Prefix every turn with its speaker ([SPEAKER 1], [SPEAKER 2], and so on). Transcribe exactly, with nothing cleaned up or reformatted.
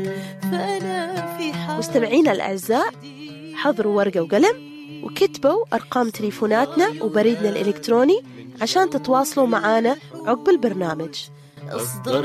[SPEAKER 1] مستمعينا الأعزاء، حضروا ورقة وقلم وكتبوا أرقام تليفوناتنا وبريدنا الإلكتروني عشان تتواصلوا معنا عقب البرنامج.